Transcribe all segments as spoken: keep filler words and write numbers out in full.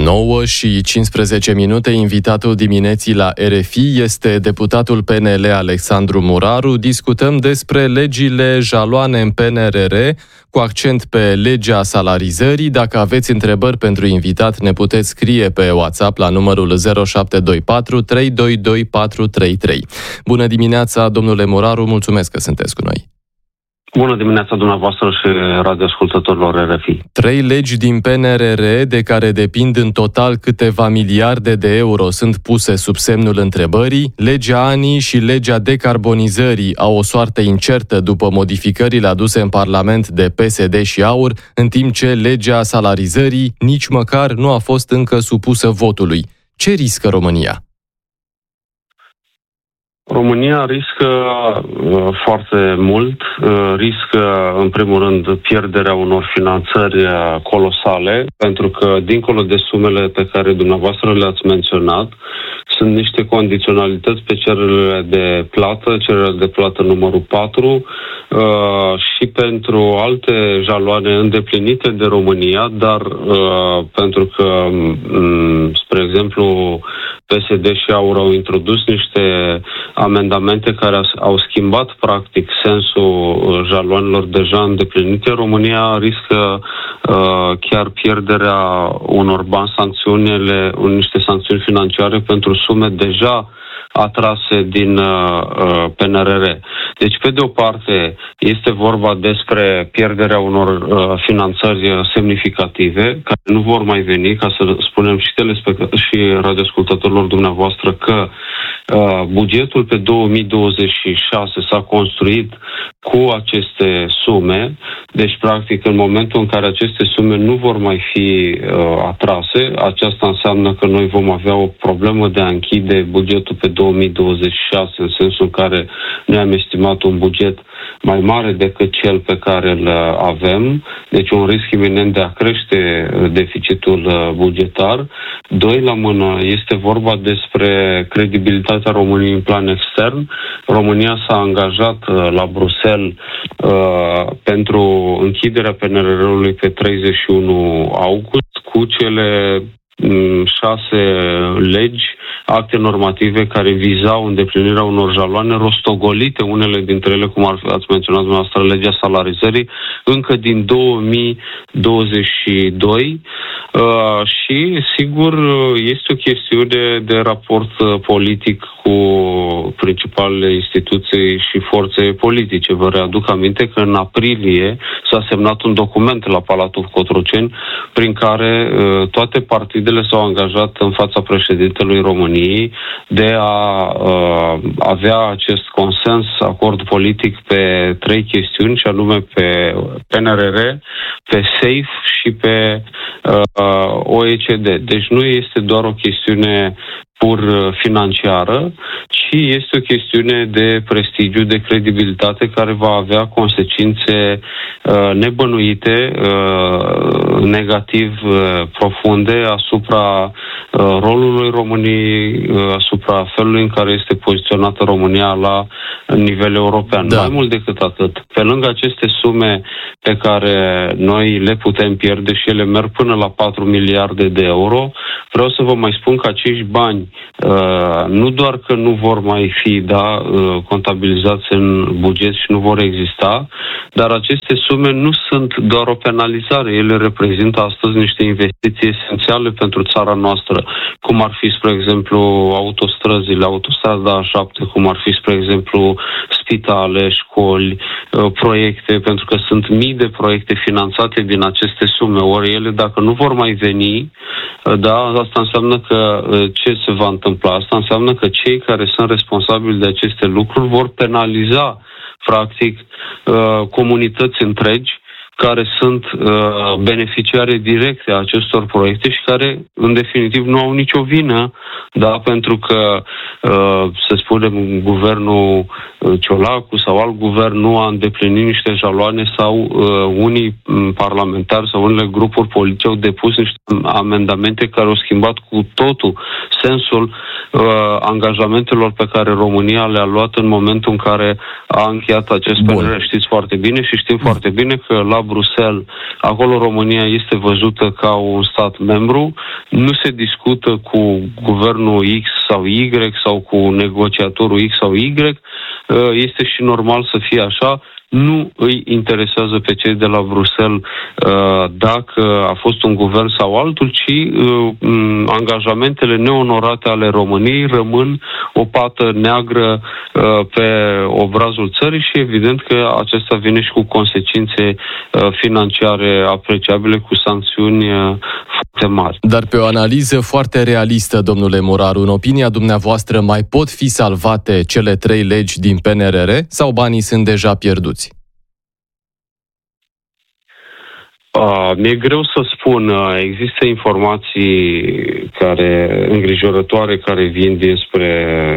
nouă și cincisprezece minute, invitatul dimineții la R F I este deputatul P N L Alexandru Muraru. Discutăm despre legile jaloane în P N R R, cu accent pe legea salarizării. Dacă aveți întrebări pentru invitat, ne puteți scrie pe WhatsApp la numărul zero șapte doi patru trei doi doi patru trei trei. Bună dimineața, domnule Muraru, mulțumesc că sunteți cu noi. Bună dimineața dumneavoastră și radioascultătorilor R F I. Trei legi din P N R R, de care depind în total câteva miliarde de euro, sunt puse sub semnul întrebării. Legea A N I și legea decarbonizării au o soartă incertă după modificările aduse în Parlament de P S D și AUR, în timp ce legea salarizării nici măcar nu a fost încă supusă votului. Ce riscă România? România riscă uh, foarte mult, uh, riscă în primul rând pierderea unor finanțări uh, colosale, pentru că dincolo de sumele pe care dumneavoastră le-ați menționat, sunt niște condiționalități pe cererile de plată, cererile de plată numărul patru uh, și pentru alte jaloane îndeplinite de România, dar uh, pentru că, um, spre exemplu, P S D și AUR au introdus niște amendamente care au schimbat practic sensul jaloanelor deja îndeplinite, România riscă uh, chiar pierderea unor bani, sancțiunile, niște sancțiuni financiare pentru sume deja atrase din uh, P N R R. Deci, pe de o parte, este vorba despre pierderea unor uh, finanțări semnificative, care nu vor mai veni, ca să spunem și telespect- și radioascultătorilor dumneavoastră că uh, bugetul pe două mii douăzeci și șase s-a construit cu aceste sume, deci, practic, în momentul în care aceste sume nu vor mai fi uh, atrase, aceasta înseamnă că noi vom avea o problemă de a închide bugetul pe două mii douăzeci și șase, în sensul în care noi am estimat un buget mai mare decât cel pe care îl avem, deci un risc iminent de a crește deficitul bugetar. Doi la mână, este vorba despre credibilitatea României în plan extern. România s-a angajat la Bruxelles uh, pentru închiderea P N R R-ului pe treizeci și unu august cu cele șase legi, acte normative care vizau îndeplinirea unor jaloane rostogolite, unele dintre ele, cum ar fi, ați menționat dumneavoastră, legea salarizării, încă din două mii douăzeci și doi uh, și, sigur, este o chestiune de raport politic cu principalele instituții și forțe politice. Vă readuc aminte că în aprilie s-a semnat un document la Palatul Cotroceni prin care uh, toate partidele s-au angajat în fața președintelui României de a uh, avea acest consens, acord politic pe trei chestiuni, și anume pe P N R R, pe SAFE și pe uh, O E C D. Deci nu este doar o chestiune pur financiară, ci este o chestiune de prestigiu, de credibilitate, care va avea consecințe uh, nebănuite, uh, negativ uh, profunde asupra uh, rolului României, uh, asupra felului în care este poziționată România la nivel european. Da. Mai mult decât atât, pe lângă aceste sume pe care noi le putem pierde și ele merg până la patru miliarde de euro, vreau să vă mai spun că acești bani Uh, nu doar că nu vor mai fi da, uh, contabilizați în buget și nu vor exista, dar aceste sume nu sunt doar o penalizare. Ele reprezintă astăzi niște investiții esențiale pentru țara noastră, cum ar fi, spre exemplu, autostrăzile, autostrada A șapte, cum ar fi, spre exemplu, spitale, școli, uh, proiecte, pentru că sunt mii de proiecte finanțate din aceste sume. Ori ele, dacă nu vor mai veni, uh, da, asta înseamnă că uh, ce se va întâmpla? Asta înseamnă că cei care sunt responsabili de aceste lucruri vor penaliza, practic, comunități întregi care sunt uh, beneficiare directe a acestor proiecte și care, în definitiv, nu au nicio vină, da, pentru că, uh, să spunem, guvernul Ciolacu sau alt guvern nu a îndeplinit niște jaloane sau uh, unii parlamentari sau unele grupuri politice au depus niște amendamente care au schimbat cu totul sensul uh, angajamentelor pe care România le-a luat în momentul în care a încheiat acest P N R R. Știți foarte bine și știm foarte bine că la Bruxelles, acolo România este văzută ca un stat membru, nu se discută cu guvernul X sau Y sau cu negociatorul X sau Y, este și normal să fie așa. Nu îi interesează pe cei de la Bruxelles dacă a fost un guvern sau altul, ci angajamentele neonorate ale României rămân o pată neagră pe obrazul țării și evident că acesta vine și cu consecințe financiare apreciabile, cu sancțiuni foarte mari. Dar pe o analiză foarte realistă, domnule Muraru, în opinia dumneavoastră, mai pot fi salvate cele trei legi din P N R R sau banii sunt deja pierduți? Uh, mi-e greu să spun. Există informații care îngrijorătoare care vin dinspre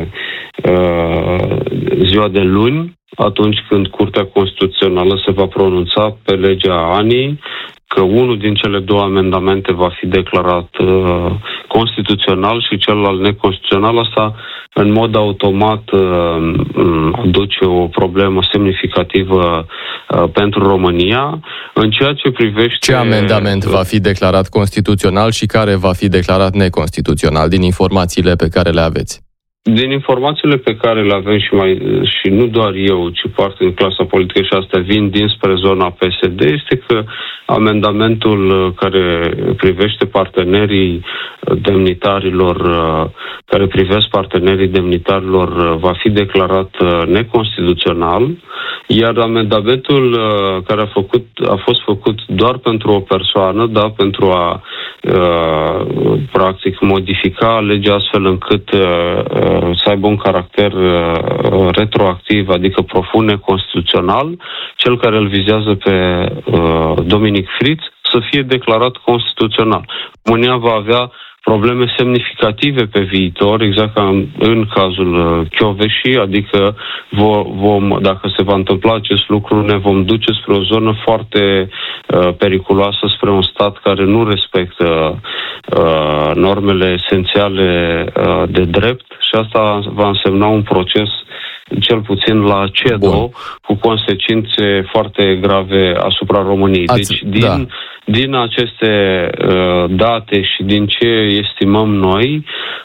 uh, ziua de luni, atunci când Curtea Constituțională se va pronunța pe legea A N I, că unul din cele două amendamente va fi declarat uh, constituțional și celălalt neconstituțional. Asta în mod automat uh, aduce o problemă semnificativă uh, pentru România. În ceea ce privește... Ce amendament va fi declarat constituțional și care va fi declarat neconstituțional, din informațiile pe care le aveți? Din informațiile pe care le avem și, mai, și nu doar eu, ci parte din clasa politică și astea vin dinspre zona P S D, este că amendamentul care privește partenerii demnitarilor, care privesc partenerii demnitarilor, va fi declarat neconstituțional, iar amendamentul care a, făcut, a fost făcut doar pentru o persoană, da, pentru a practic modifica legea astfel încât să aibă un caracter retroactiv, adică profund neconstituțional, cel care îl vizează pe Dominic Fritz, să fie declarat constituțional. România va avea probleme semnificative pe viitor, exact ca în, în cazul Kövesi, adică vom, dacă se va întâmpla acest lucru, ne vom duce spre o zonă foarte uh, periculoasă, spre un stat care nu respectă uh, normele esențiale uh, de drept și asta va însemna un proces cel puțin la C E D O, Bun. cu consecințe foarte grave asupra României. Ați, deci, din, da. din aceste uh, date și din ce estimăm noi,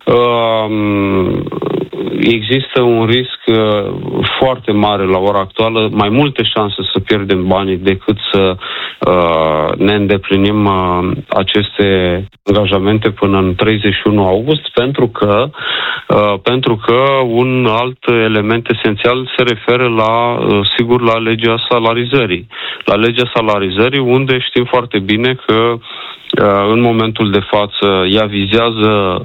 uh, există un risc uh, foarte mare la ora actuală, mai multe șanse să pierdem banii decât să uh, ne îndeplinim uh, aceste angajamente până în treizeci și unu august, pentru că, uh, pentru că un alt element esențial se referă la, sigur, la legea salarizării. La legea salarizării, unde știm foarte bine că în momentul de față ea vizează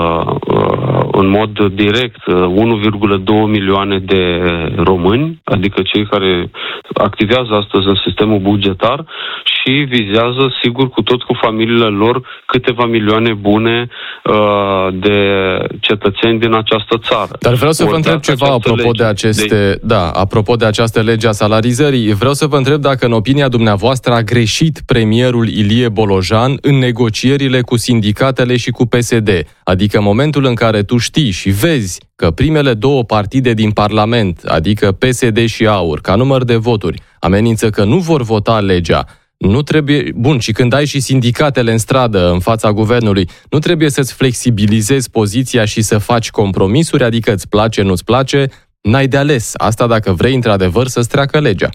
în mod direct unu virgulă doi milioane de români, adică cei care activează astăzi în sistemul bugetar, și vizează, sigur, cu tot cu familiile lor, câteva milioane bune de cetățeni din această țară. Dar vreau să vă întreb ceva apropo lege. de aceste, de... da, apropo de această lege a salarizării. Vreau să vă întreb dacă în opinia dumneavoastră a greșit premierul Ilie Bolojan în negocierile cu sindicatele și cu P S D. Adică în momentul în care tu știi și vezi că primele două partide din Parlament, adică P S D și AUR, ca număr de voturi, amenință că nu vor vota legea, nu trebuie... Bun, și când ai și sindicatele în stradă, în fața guvernului, nu trebuie să-ți flexibilizezi poziția și să faci compromisuri, adică îți place, nu-ți place, n-ai de ales. Asta dacă vrei, într-adevăr, să-ți treacă legea.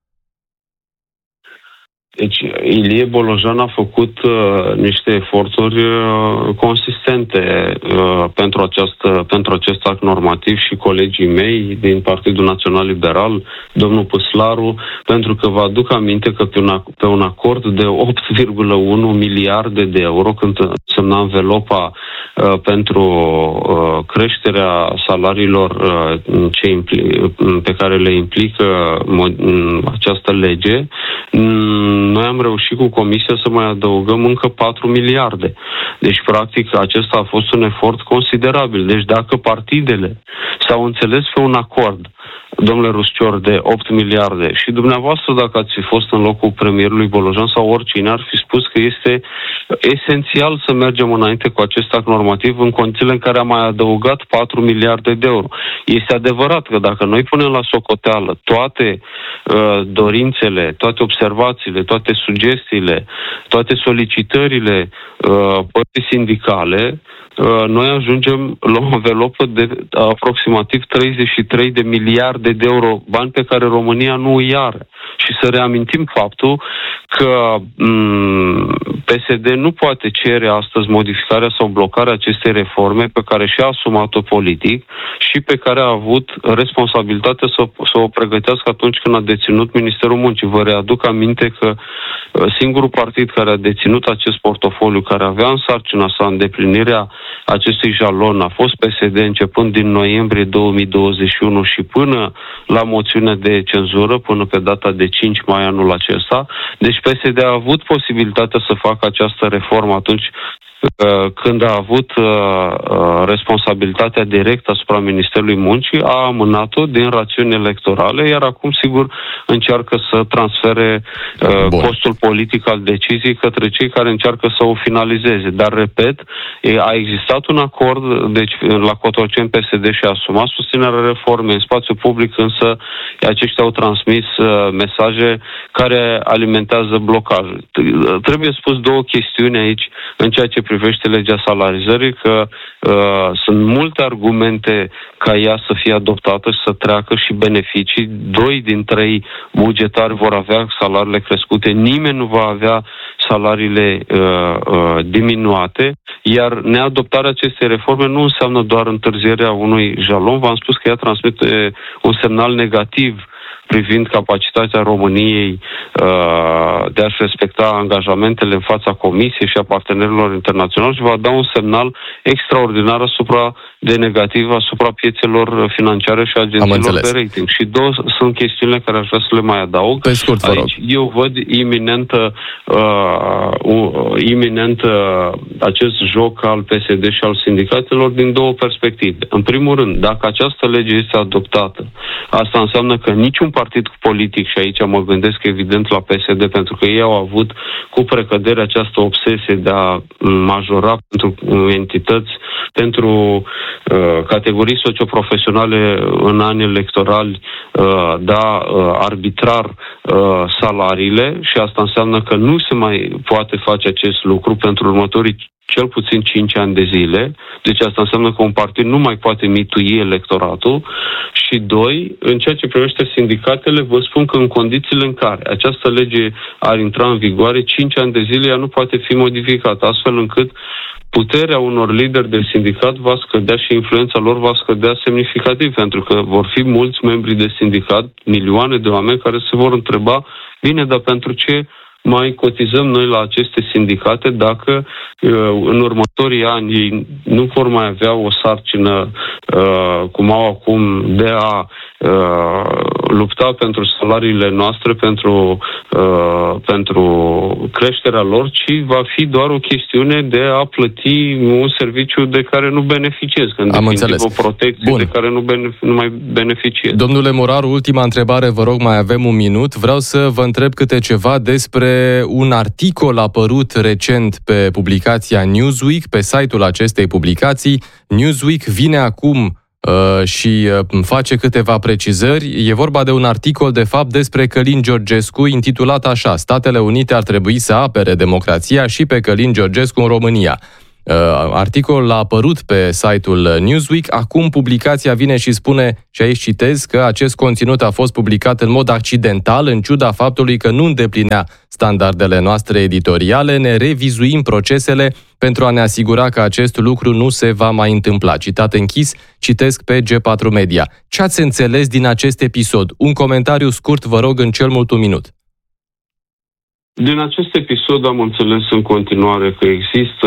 Deci, Ilie Bolojan a făcut uh, niște eforturi uh, consistente uh, pentru, această, pentru acest act normativ și colegii mei din Partidul Național Liberal, domnul Păslaru, pentru că vă aduc aminte că pe un, pe un acord de opt virgulă unu miliarde de euro, când semna învelopa uh, pentru uh, creșterea salariilor uh, ce impli, pe care le implică uh, această lege, um, noi am reușit cu Comisia să mai adăugăm încă patru miliarde. Deci, practic, acesta a fost un efort considerabil. Deci, dacă partidele s-au înțeles pe un acord domnule Ruscior, de opt miliarde. Și dumneavoastră, dacă ați fi fost în locul premierului Bolojan sau oricine, ar fi spus că este esențial să mergem înainte cu acest act normativ în condițiile în care am mai adăugat patru miliarde de euro. Este adevărat că dacă noi punem la socoteală toate uh, dorințele, toate observațiile, toate sugestiile, toate solicitările uh, părții sindicale, noi ajungem la o învelopă de aproximativ treizeci și trei de miliarde de euro, bani pe care România nu îi are. Și să reamintim faptul că P S D nu poate cere astăzi modificarea sau blocarea acestei reforme pe care și-a asumat-o politic și pe care a avut responsabilitatea să, să o pregătească atunci când a deținut Ministerul Muncii. Vă readuc aminte că singurul partid care a deținut acest portofoliu, care avea în sarcina sa îndeplinirea acestui jalon, a fost P S D începând din noiembrie două mii douăzeci și unu și până la moțiunea de cenzură, până pe data de cinci mai anul acesta. Deci P S D a avut posibilitatea să facă această reformă atunci când a avut uh, responsabilitatea directă asupra Ministerului Muncii, a amânat-o din rațiuni electorale, iar acum, sigur, încearcă să transfere uh, costul politic al deciziei către cei care încearcă să o finalizeze. Dar, repet, a existat un acord, deci la Cotroceni P S D și-a asumat susținerea reformei în spațiu public, însă aceștia au transmis uh, mesaje care alimentează blocajul. Trebuie spus două chestiuni aici în ceea ce privește legea salarizării, că uh, sunt multe argumente ca ea să fie adoptată și să treacă și beneficii. Doi din trei bugetari vor avea salariile crescute, nimeni nu va avea salariile uh, uh, diminuate, iar neadoptarea acestei reforme nu înseamnă doar întârzierea unui jalon. V-am spus că ea transmite un semnal negativ privind capacitatea României uh, de a-și respecta angajamentele în fața Comisiei și a partenerilor internaționali și va da un semnal extraordinar asupra de negativ asupra piețelor financiare și agențiilor de rating. Și două sunt chestiunile care aș vrea să le mai adaug. Pe scurt, vă rog. Aici eu văd iminentă, uh, uh, iminent uh, acest joc al P S D și al sindicatelor din două perspective. În primul rând, dacă această lege este adoptată, asta înseamnă că niciun partid politic, și aici mă gândesc evident la P S D, pentru că ei au avut cu precădere această obsesie de a majora pentru entități, pentru uh, categorii socioprofesionale în ani electorali, uh, da uh, arbitrar uh, salariile, și asta înseamnă că nu se mai poate face acest lucru pentru următorii cel puțin cinci ani de zile. Deci asta înseamnă că un partid nu mai poate mitui electoratul. Și doi, în ceea ce privește sindicatele, vă spun că în condițiile în care această lege ar intra în vigoare, cinci ani de zile ea nu poate fi modificată, astfel încât puterea unor lideri de sindicat va scădea și influența lor va scădea semnificativ, pentru că vor fi mulți membri de sindicat, milioane de oameni care se vor întreba, bine, dar pentru ce mai cotizăm noi la aceste sindicate dacă în următorii ani ei nu vor mai avea o sarcină cum au acum de a lupta pentru salariile noastre, pentru, pentru creșterea lor, ci va fi doar o chestiune de a plăti un serviciu de care nu beneficiez, când Am înțeles. o protecție Bun. de care nu, benef- nu mai beneficiez. Domnule Muraru, ultima întrebare, vă rog, mai avem un minut. Vreau să vă întreb câte ceva despre un articol apărut recent pe publicația Newsweek, pe site-ul acestei publicații. Newsweek vine acum și face câteva precizări. E vorba de un articol, de fapt, despre Călin Georgescu, intitulat așa: Statele Unite ar trebui să apere democrația și pe Călin Georgescu în România. Articolul a apărut pe site-ul Newsweek. Acum publicația vine și spune, și aici citez, că acest conținut a fost publicat în mod accidental, în ciuda faptului că nu îndeplinea standardele noastre editoriale. Ne revizuim procesele pentru a ne asigura că acest lucru nu se va mai întâmpla. Citat închis, citesc pe G patru Media. Ce ați înțeles din acest episod? Un comentariu scurt, vă rog, în cel mult un minut. Din acest episod am înțeles în continuare că există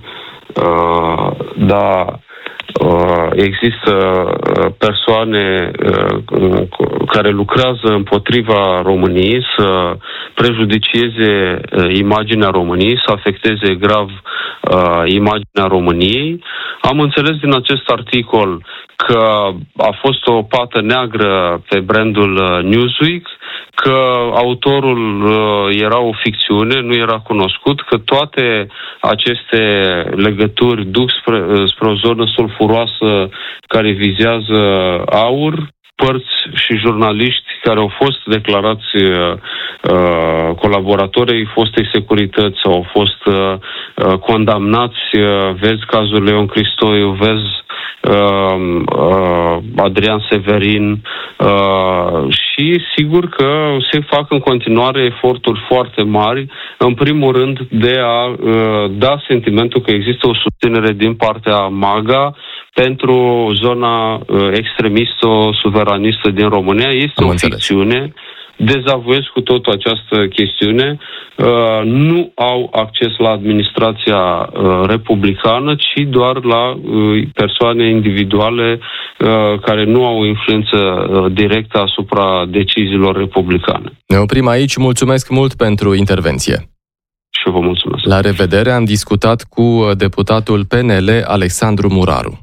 uh, da, uh, există persoane uh, care lucrează împotriva României să prejudicieze uh, imaginea României, să afecteze grav uh, imaginea României. Am înțeles din acest articol că a fost o pată neagră pe brandul Newsweek, că autorul era o ficțiune, nu era cunoscut, că toate aceste legături duc spre, spre o zonă sulfuroasă care vizează aur, părți și jurnaliști care au fost declarați uh, colaboratorii fostei securități sau au fost uh, condamnați. Uh, vezi cazul Leon Cristoiu, vezi uh, uh, Adrian Severin uh, și sigur că se fac în continuare eforturi foarte mari, în primul rând de a uh, da sentimentul că există o susținere din partea MAGA pentru zona uh, extremistă-suveranistă din România. Este Am o înțeles. ficțiune. Dezavuiesc cu totul această chestiune. Uh, nu au acces la administrația uh, republicană, ci doar la uh, persoane individuale uh, care nu au influență uh, directă asupra deciziilor republicane. Ne oprim aici. Mulțumesc mult pentru intervenție. Și vă mulțumesc. La revedere. Am discutat cu deputatul P N L Alexandru Muraru.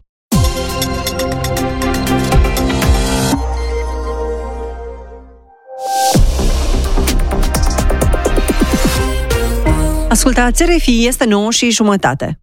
Ascultați R F I, este nouă și jumătate.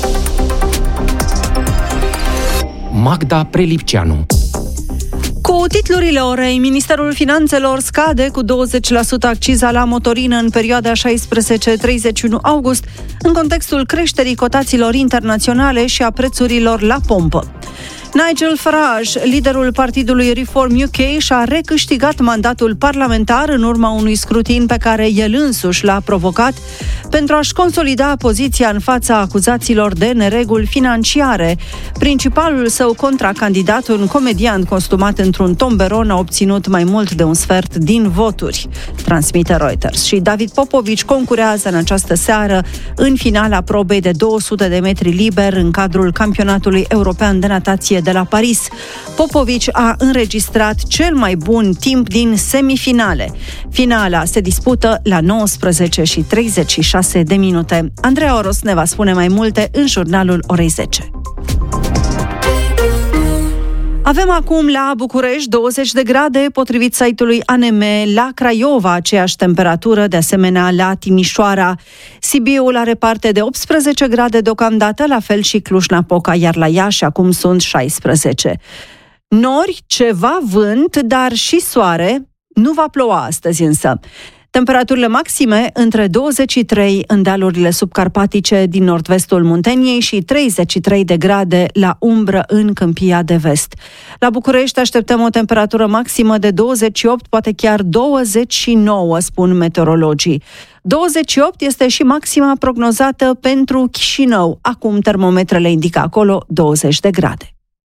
Magda Prelipceanu. Cu titlurile orei, Ministerul Finanțelor scade cu douăzeci la sută acciza la motorină în perioada șaisprezece treizeci și unu august, în contextul creșterii cotațiilor internaționale și a prețurilor la pompă. Nigel Farage, liderul partidului Reform U K, și-a recâștigat mandatul parlamentar în urma unui scrutin pe care el însuși l-a provocat pentru a-și consolida poziția în fața acuzațiilor de nereguli financiare. Principalul său contracandidat, un comediant costumat într-un tomberon, a obținut mai mult de un sfert din voturi, transmite Reuters. Și David Popovici concurează în această seară în finala probei de două sute de metri liber în cadrul campionatului european de natație de la Paris. Popovici a înregistrat cel mai bun timp din semifinale. Finala se dispută la nouăsprezece și treizeci și șase de minute. Andreea Oros ne va spune mai multe în jurnalul orei zece. Avem acum la București douăzeci de grade, potrivit site-ului A N M, la Craiova aceeași temperatură, de asemenea la Timișoara. Sibiul are parte de optsprezece grade deocamdată, la fel și Cluj-Napoca, iar la Iași acum sunt șaisprezece. Nori, ceva vânt, dar și soare. Nu va ploua astăzi însă. Temperaturile maxime între douăzeci și trei în dealurile subcarpatice din nord-vestul Munteniei și treizeci și trei de grade la umbră în Câmpia de Vest. La București așteptăm o temperatură maximă de douăzeci și opt, poate chiar douăzeci și nouă, spun meteorologii. douăzeci și opt este și maxima prognozată pentru Chișinău. Acum termometrele indică acolo douăzeci de grade.